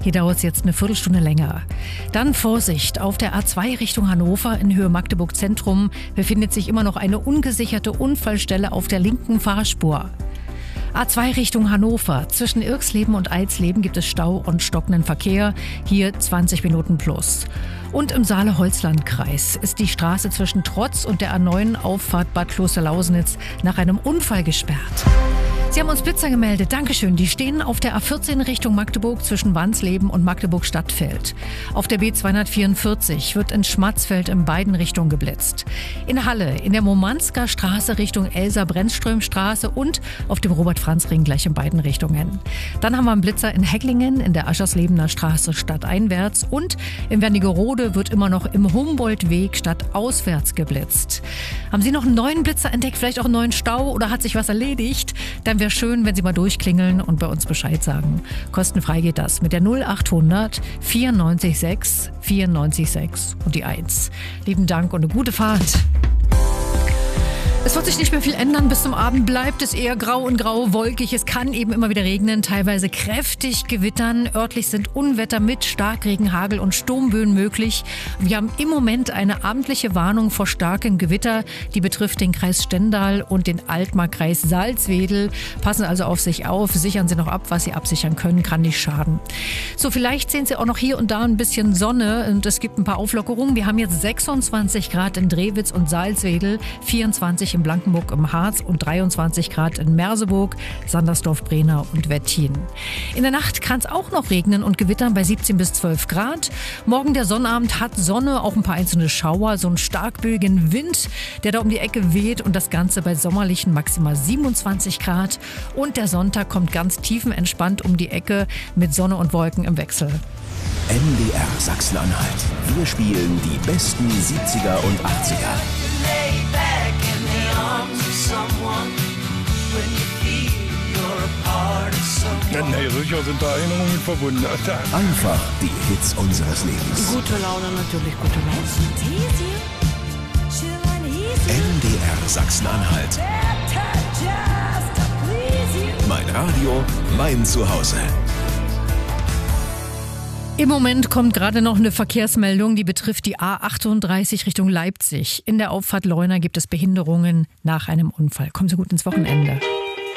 Hier dauert es jetzt eine Viertelstunde länger. Dann Vorsicht, auf der A2 Richtung Hannover in Höhe Magdeburg Zentrum befindet sich immer noch eine ungesicherte Unfallstelle auf der linken Fahrspur. A2 Richtung Hannover. Zwischen Irxleben und Eidsleben gibt es Stau und stockenden Verkehr. Hier 20 Minuten plus. Und im Saale-Holzland-Kreis ist die Straße zwischen Trotz und der A9 Auffahrt Bad Klosterlausnitz nach einem Unfall gesperrt. Sie haben uns Blitzer gemeldet. Dankeschön. Die stehen auf der A14 Richtung Magdeburg zwischen Wansleben und Magdeburg-Stadtfeld. Auf der B244 wird in Schmatzfeld in beiden Richtungen geblitzt. In Halle, in der Momansker Straße Richtung Elsa-Brennström-Straße und auf dem Robert-Franz-Ring gleich in beiden Richtungen. Dann haben wir einen Blitzer in Hecklingen in der Ascherslebener Straße stadteinwärts und in Wernigerode wird immer noch im Humboldt-Weg stadtauswärts geblitzt. Haben Sie noch einen neuen Blitzer entdeckt, vielleicht auch einen neuen Stau oder hat sich was erledigt? Dann wäre schön, wenn Sie mal durchklingeln und bei uns Bescheid sagen. Kostenfrei geht das mit der 0800 94 6 94 6 und die 1. Lieben Dank und eine gute Fahrt. Es wird sich nicht mehr viel ändern. Bis zum Abend bleibt es eher grau und grau, wolkig. Es kann eben immer wieder regnen, teilweise kräftig gewittern. Örtlich sind Unwetter mit Starkregen, Hagel und Sturmböen möglich. Wir haben im Moment eine abendliche Warnung vor starkem Gewitter. Die betrifft den Kreis Stendal und den Altmarkkreis Salzwedel. Passen also auf sich auf, sichern Sie noch ab, was Sie absichern können, kann nicht schaden. So, vielleicht sehen Sie auch noch hier und da ein bisschen Sonne und es gibt ein paar Auflockerungen. Wir haben jetzt 26 Grad in Drewitz und Salzwedel, 24 in Blankenburg im Harz und 23 Grad in Merseburg, Sandersdorf, Brenau und Wettin. In der Nacht kann es auch noch regnen und gewittern bei 17 bis 12 Grad. Morgen der Sonnabend hat Sonne, auch ein paar einzelne Schauer, so einen starkböigen Wind, der da um die Ecke weht und das Ganze bei sommerlichen maximal 27 Grad. Und der Sonntag kommt ganz tiefenentspannt um die Ecke mit Sonne und Wolken im Wechsel. NDR Sachsen-Anhalt. Wir spielen die besten 70er und 80er. Nee, sicher sind da Erinnerungen verbunden. Einfach die Hits unseres Lebens. Gute Laune, natürlich gute Laune. NDR Sachsen-Anhalt. Mein Radio, mein Zuhause. Im Moment kommt gerade noch eine Verkehrsmeldung, die betrifft die A38 Richtung Leipzig. In der Auffahrt Leuna gibt es Behinderungen nach einem Unfall. Kommen Sie gut ins Wochenende.